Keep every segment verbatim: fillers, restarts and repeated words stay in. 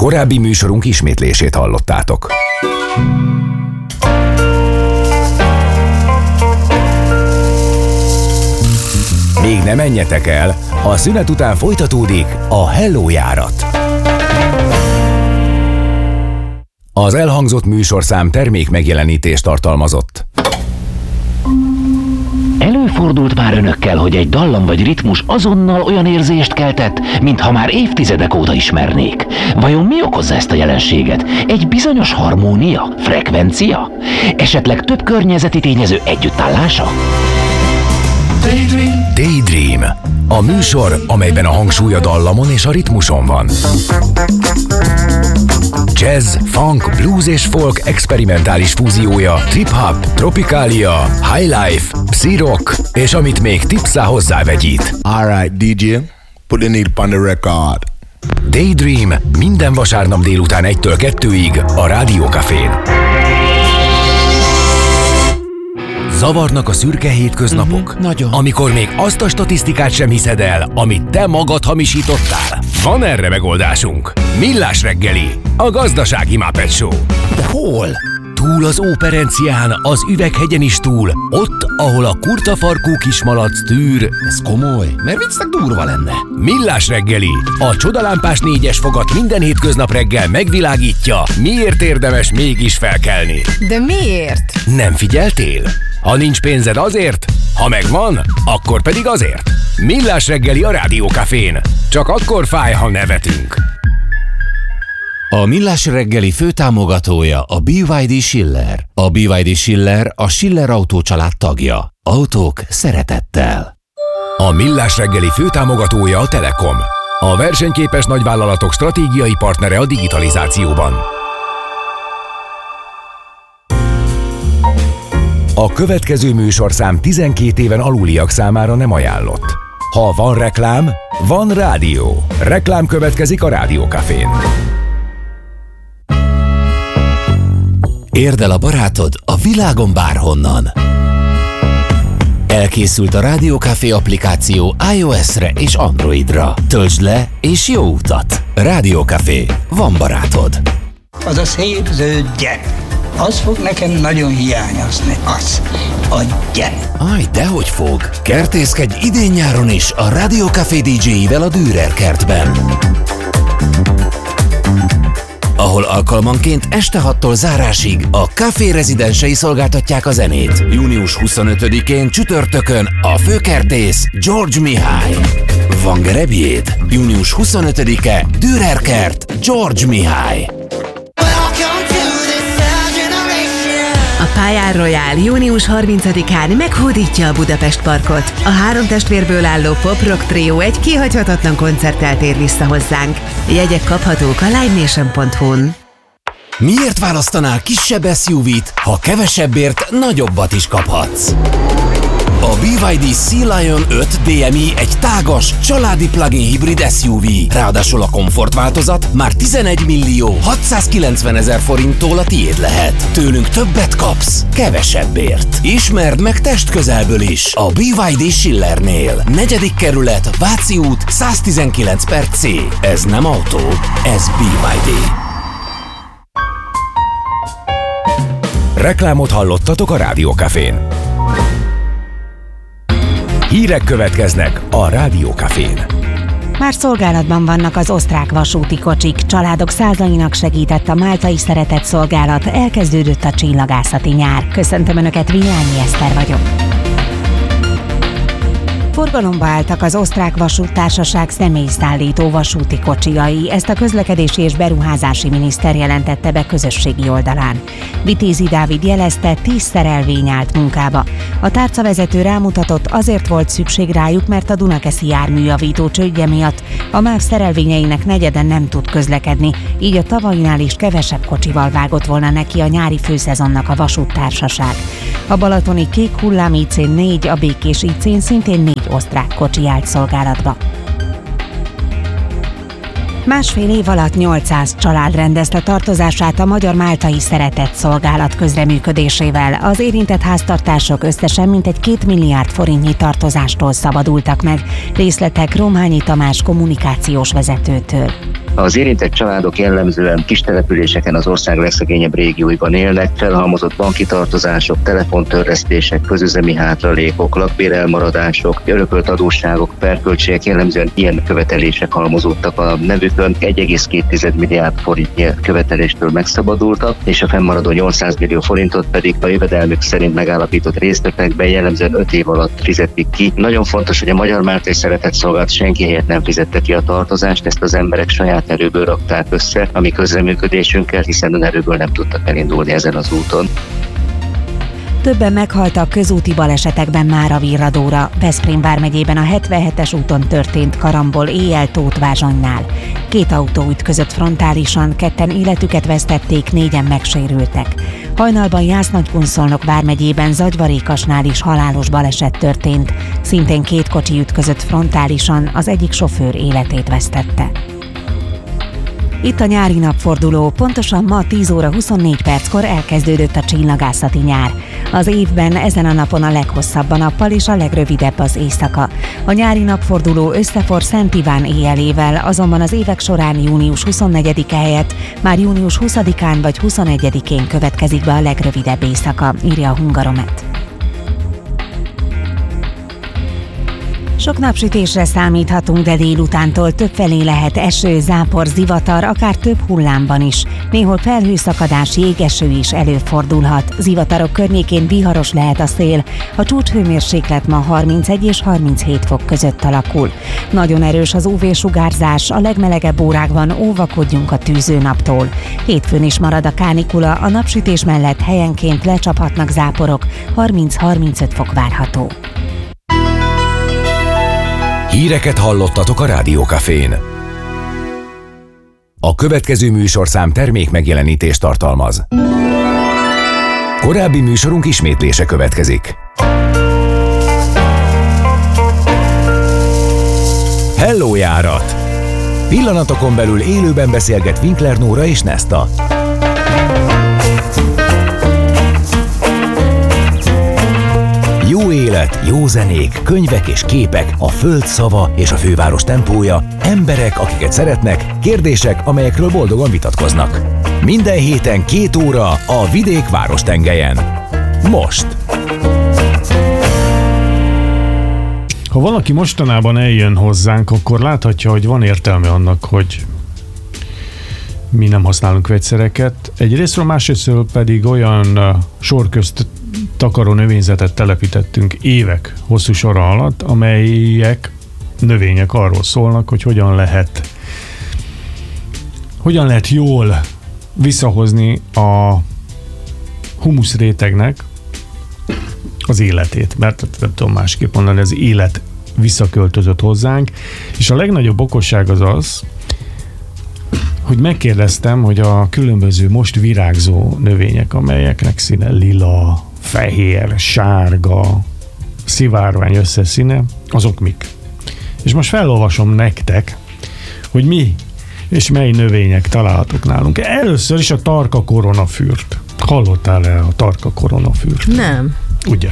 Korábbi műsorunk ismétlését hallottátok. Még ne menjetek el, a szünet után folytatódik a Hello járat. Az elhangzott műsorszám termék megjelenítést tartalmazott. Előfordult már önökkel, hogy egy dallam vagy ritmus azonnal olyan érzést keltett, mintha már évtizedek óta ismernék. Vajon mi okozza ezt a jelenséget? Egy bizonyos harmónia? Frekvencia? Esetleg több környezeti tényező együttállása? Daydream. Daydream. A műsor, amelyben a hangsúly a dallamon és a ritmuson van. Jazz, funk, blues és folk experimentális fúziója, trip-hop, tropikália, highlife, psi-rock, és amit még tipszá hozzávegyít. Alright, dé dzsé, put the needle on the record. Daydream minden vasárnap délután egytől kettőig a Rádió Cafén. Zavarnak a szürke hétköznapok, uh-huh, nagyon. Amikor még azt a statisztikát sem hiszed el, amit te magad hamisítottál. Van erre megoldásunk. Millás reggeli, a gazdasági Muppet Show. De hol? Túl az Óperencián, az Üveghegyen is túl, ott, ahol a kurtafarkú kismalac tűr. Ez komoly, mert viccnek durva lenne. Millás reggeli, a csodalámpás négyes fogat minden hétköznap reggel megvilágítja, miért érdemes mégis felkelni. De miért? Nem figyeltél? Ha nincs pénzed azért, ha megvan, akkor pedig azért. Millás reggeli a Rádió Cafén. Csak akkor fáj, ha nevetünk. A Millás reggeli főtámogatója a bé vé dé Schiller. A bé vé dé Schiller a Schiller Autó család tagja. Autók szeretettel. A Millás reggeli főtámogatója a Telekom. A versenyképes nagyvállalatok stratégiai partnere a digitalizációban. A következő műsorszám tizenkét éven aluliak számára nem ajánlott. Ha van reklám, van rádió. Reklám következik a Rádió Cafén. Érd el a barátod a világon bárhonnan. Elkészült a Rádió Café applikáció iOS-re és Androidra. Töltsd le és jó utat! Rádió Café. Van barátod. Az a szép zöld gyep. Az fog nekem nagyon hiányozni. Az. A gyep. Aj, dehogy fog. Kertészkedj idén-nyáron is a Rádió Café dé dzséivel a Dürer kertben, ahol alkalmanként este hattól zárásig a Café rezidensei szolgáltatják a zenét. június huszonötödikén csütörtökön a főkertész George Mihály. Van gerebjéd? június huszonötödike Dürer kert George Mihály. A Pályán Royal június harmincadikán meghódítja a Budapest Parkot. A három testvérből álló pop-rock trió egy kihagyhatatlan koncerttel tér vissza hozzánk. Jegyek kaphatók a live nation pont hu-n. Miért választanál kisebb es u vé-t, ha kevesebbért nagyobbat is kaphatsz? A bé vé dé Sea Lion öt dé em i egy tágas, családi plug-in hibrid es u vé. Ráadásul a komfortváltozat már tizenegy millió hatszázkilencvenezer forinttól a tiéd lehet. Tőlünk többet kapsz, kevesebbért. Ismerd meg testközelből is a bé vé dé Schillernél. Negyedik kerület, Váci út, száztizenkilenc per C. Ez nem autó, ez bé vé dé. Reklámot hallottatok a Rádió Cafén. Hírek következnek a Rádió Cafén. Már szolgálatban vannak az osztrák vasúti kocsik. Családok százainak segített a máltai szeretett szolgálat. Elkezdődött a csillagászati nyár. Köszöntöm Önöket, Villányi Eszter vagyok. Forgalomba álltak az osztrák vasúttársaság személyszállító vasúti kocsijai. Ezt a közlekedési és beruházási miniszter jelentette be közösségi oldalán. Vitézi Dávid jelezte, tízszer elvény állt munkába. A tárcavezető rámutatott, azért volt szükség rájuk, mert a Dunakeszi járműjavító csődje miatt a MÁV szerelvényeinek negyeden nem tud közlekedni, így a tavalyinál is kevesebb kocsival vágott volna neki a nyári főszezonnak a vasúttársaság. A balatoni Kék hullám í cén négy, a Békés í cén szintén négy osztrák kocsi állt szolgálatba. Másfél év alatt nyolcszáz család rendezte tartozását a Magyar Máltai Szeretett Szolgálat közreműködésével. Az érintett háztartások összesen mintegy két milliárd forintnyi tartozástól szabadultak meg. Részletek Romhányi Tamás kommunikációs vezetőtől. Az érintett családok jellemzően kis településeken az ország legszegényebb régióiban élnek, felhalmozott banki tartozások, telefontörlesztések, közüzemi hátralékok, lakbérelmaradások, örökölt adósságok, perköltségek, jellemzően ilyen követelések halmozódtak a nevükön. egy egész két milliárd forintnyi követeléstől megszabadultak, és a fennmaradó nyolcszáz millió forintot pedig a jövedelmük szerint megállapított részletekben jellemzően öt év alatt fizetik ki. Nagyon fontos, hogy a Magyar Márta és Szeretett Szolgálat senki helyett nem fizette ki a tartozást, ezt az emberek saját erőből rakták össze a mi közreműködésünkkel, hiszen önerőből nem tudtak elindulni ezen az úton. Többen meghaltak közúti balesetekben Mára Virradóra. Veszprém vármegyében a hetvenhetes úton történt karambol éjjel Tóth-Vázsonynál. Két autó ütközött frontálisan, ketten életüket vesztették, négyen megsérültek. Hajnalban Jász-Nagykunszolnok vármegyében Zagyvarékasnál is halálos baleset történt. Szintén két kocsi ütközött frontálisan, az egyik sofőr életét vesztette. Itt a nyári napforduló, pontosan ma tíz óra huszonnégy perckor elkezdődött a csillagászati nyár. Az évben ezen a napon a leghosszabb a nappal és a legrövidebb az éjszaka. A nyári napforduló összefor Szent Iván éjjelével, azonban az évek során június huszonnegyedike helyett már június huszadikán vagy huszonegyedikén következik be a legrövidebb éjszaka, írja a Hungaromet. Sok napsütésre számíthatunk, de délutántól többfelé lehet eső, zápor, zivatar, akár több hullámban is. Néhol felhőszakadás, jégeső is előfordulhat. Zivatarok környékén viharos lehet a szél. A csúcshőmérséklet ma harmincegy és harminchét fok között alakul. Nagyon erős az ú vé-sugárzás, a legmelegebb órákban óvakodjunk a tűzőnaptól. Hétfőn is marad a kánikula, a napsütés mellett helyenként lecsaphatnak záporok, harminc-harmincöt fok várható. Híreket hallottatok a Rádiókafén. A következő műsorszám termék megjelenítést tartalmaz. Korábbi műsorunk ismétlése következik. Hello járat! Pillanatokon belül élőben beszélget Winkler Nóra és Nesta. Jó élet, jó zenék, könyvek és képek, a föld szava és a főváros tempója, emberek, akiket szeretnek, kérdések, amelyekről boldogan vitatkoznak. Minden héten két óra a vidék várostengelyen. Most! Ha valaki mostanában eljön hozzánk, akkor láthatja, hogy van értelme annak, hogy mi nem használunk vegyszereket. Egyrésztről, másrésztről pedig olyan uh, sorközt takaró növényzetet telepítettünk évek hosszú sora alatt, amelyek növények arról szólnak, hogy hogyan lehet hogyan lehet jól visszahozni a humusz rétegnek az életét, mert nem tudom másképp mondani, az élet visszaköltözött hozzánk, és a legnagyobb okosság az az, hogy megkérdeztem, hogy a különböző most virágzó növények, amelyeknek színe lila, fehér, sárga, szivárvány összeszíne, azok mik? És most felolvasom nektek, hogy mi és mely növények találhatók nálunk. Először is a tarka koronafürt. Hallottál-e a tarka koronafürt? Nem. Ugye?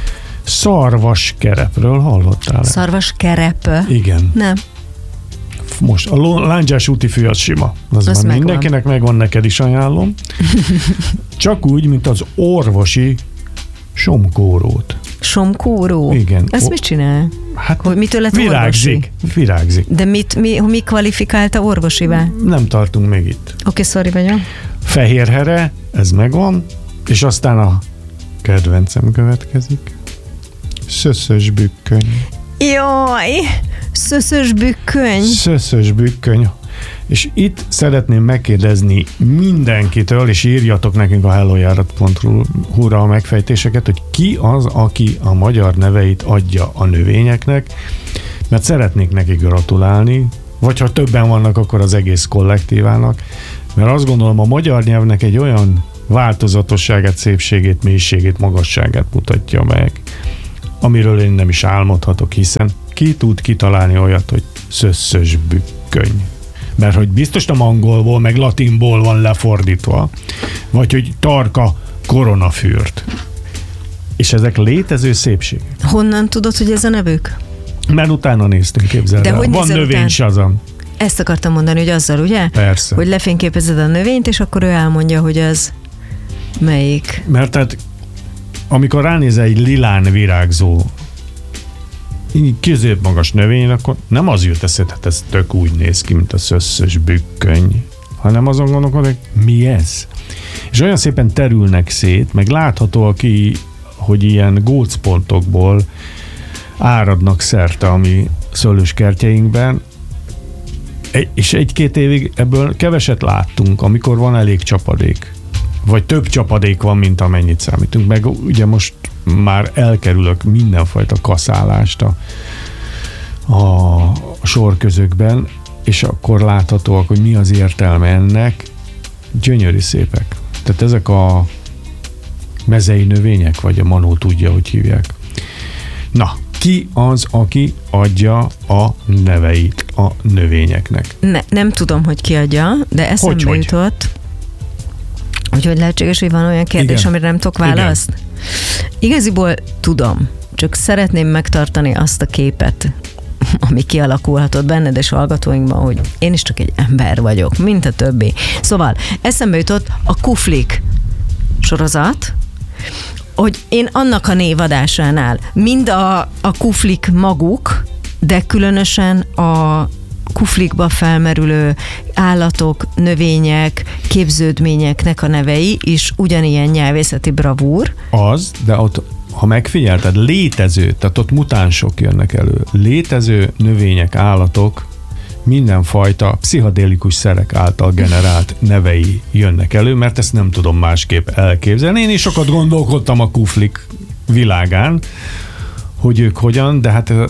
Szarvaskerepről hallottál-e? Szarvaskerep? Igen. Nem. Most a Lándzsás úti fű az sima. Az van megvan. Mindenkinek megvan, neked is ajánlom. Csak úgy, mint az orvosi somkórót. Somkóró? Igen. Ez o- mit csinál? Hát hogy mitől lett virágzik, orvosi? Virágzik. De mit, mi, mi kvalifikálta orvosivá? Nem tartunk még itt. Oké, okay, sorry vagyok. Fehérhere, ez megvan, és aztán a kedvencem következik. Szöszös bükköny. Jaj, szöszös bükköny. Szöszös bükköny. És itt szeretném megkérdezni mindenkitől, és írjatok nekünk a hellojárat pont hu-ra a megfejtéseket, hogy ki az, aki a magyar neveit adja a növényeknek, mert szeretnék neki gratulálni, vagy ha többen vannak, akkor az egész kollektívának, mert azt gondolom, a magyar nyelvnek egy olyan változatosságát, szépségét, mélységét, magasságát mutatja meg, amiről én nem is álmodhatok, hiszen ki tud kitalálni olyat, hogy szöszös bükköny. Mert hogy biztos nem angolból, meg latinból van lefordítva, vagy hogy tarka koronafürt. És ezek létező szépségek. Honnan tudod, hogy ez a nevük? Mert utána néztünk, képzeld el. Van növény Shazam. Ezt akartam mondani, hogy azzal, ugye? Persze. Hogy lefényképezed a növényt, és akkor ő elmondja, hogy az melyik. Mert tehát amikor ránézel egy lilán virágzó középmagas növény, akkor nem az jut eszed, hát ez tök úgy néz ki, mint a szösszös bükköny, hanem azon gondolkodok, hogy mi ez? És olyan szépen terülnek szét, meg látható ki, hogy ilyen gócpontokból áradnak szerte a mi szőlőskertjeinkben, és egy-két évig ebből keveset láttunk, amikor van elég csapadék. Vagy több csapadék van, mint amennyit számítunk. Meg ugye most már elkerülök mindenfajta kaszálást a, a sorközökben, és akkor láthatóak, hogy mi az értelme ennek. Gyönyörű szépek. Tehát ezek a mezei növények, vagy a Manó tudja, hogy hívják. Na, ki az, aki adja a neveit a növényeknek? Ne, nem tudom, hogy ki adja, de eszembe Hogy, hogy? jutott, hogy hogy lehetséges, hogy van olyan kérdés, Igen. amire nem tudok választ. Igen. Igaziból tudom, csak szeretném megtartani azt a képet, ami kialakulhatott benned és hallgatóinkban, hogy én is csak egy ember vagyok, mint a többi. Szóval eszembe jutott a Kuflik sorozat, hogy én annak a névadásánál mind a, a kuflik maguk, de különösen a kuflikba felmerülő állatok, növények, képződményeknek a nevei is ugyanilyen nyelvészeti bravúr. Az, de ott, ha megfigyelted, létező, tehát ott mutánsok jönnek elő. Létező növények, állatok, mindenfajta pszichedélikus szerek által generált nevei jönnek elő, mert ezt nem tudom másképp elképzelni. Én is sokat gondolkodtam a kuflik világán, hogy ők hogyan, de hát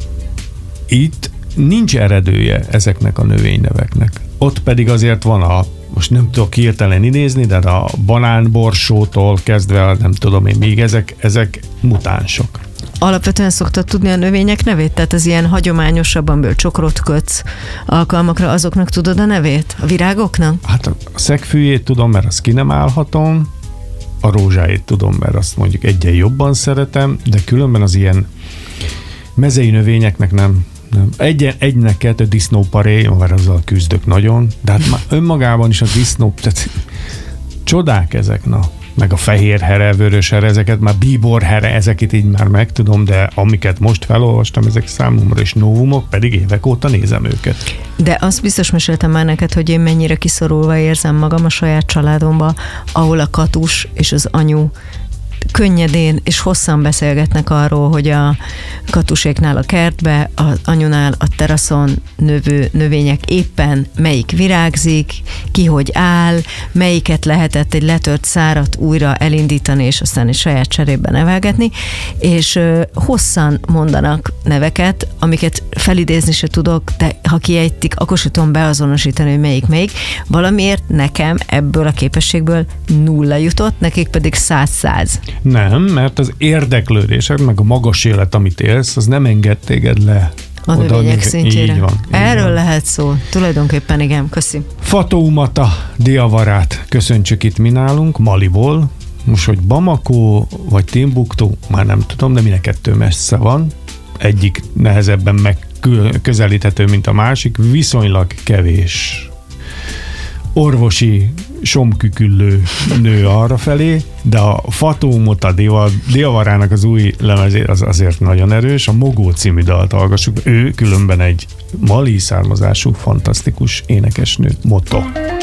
itt nincs eredője ezeknek a növényneveknek. Ott pedig azért van a, most nem tudok hirtelen idézni, de a banánborsótól kezdve, nem tudom én még, ezek, ezek mutánsok. Alapvetően szoktad tudni a növények nevét? Tehát az ilyen hagyományosabban csokrot kötsz alkalmakra, azoknak tudod a nevét? A virágoknak? Hát a szegfűjét tudom, mert azt ki nem állhatom, a rózsáit tudom, mert azt mondjuk egyen jobban szeretem, de különben az ilyen mezei növényeknek nem. nem. Egyen, egynek kettő disznóparé, mert azzal küzdök nagyon, de hát már önmagában is a disznó, tehát csodák ezek, na. Meg a fehér here, vörös here, ezeket már bíbor here, ezeket így már megtudom, de amiket most felolvastam, ezek számomra is novumok, pedig évek óta nézem őket. De azt biztos meséltem már neked, hogy én mennyire kiszorulva érzem magam a saját családomba, ahol a katus és az anyu könnyedén és hosszan beszélgetnek arról, hogy a katuséknál a kertbe, az anyunál a teraszon növő növények éppen melyik virágzik, ki hogy áll, melyiket lehetett egy letört szárat újra elindítani, és aztán egy saját cserében nevelgetni, és ö, hosszan mondanak neveket, amiket felidézni se tudok, de ha kiejtik, akkor se tudom beazonosítani, hogy melyik melyik. Valamiért nekem ebből a képességből nulla jutott, nekik pedig száz-száz. Nem, mert az érdeklődésed, meg a magas élet, amit élsz, az nem enged téged le. A növények szintjére. Így van. Így Erről van. lehet szó. Tulajdonképpen igen, köszi. Fatoumata Diavarát köszöntsük itt mi nálunk, Maliból. Most, hogy Bamako vagy Timbuktu, már nem tudom, de mind a kettő messze van. Egyik nehezebben megközelíthető, mint a másik, viszonylag kevés orvosi somküküllő nő arra felé, de a Fatoumata Diavarának az új lemezé az azért nagyon erős, a Mogó című dalt hallgassuk. Ő különben egy mali származású, fantasztikus énekesnő, Moto.